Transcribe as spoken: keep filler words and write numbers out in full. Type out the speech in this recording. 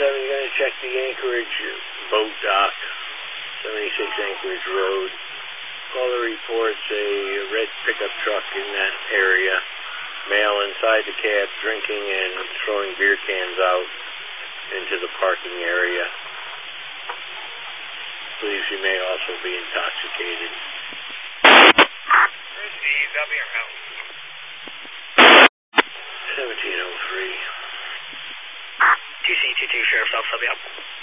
seven, you're going to check the Anchorage boat dock, seventy-six Anchorage Road. Caller reports a red pickup truck in that area. Male inside the cab drinking and throwing beer cans out into the parking area. Believes he may also be intoxicated. Where's the W house? seventeen oh three. two C two two, Sheriff's Office, I'll be up.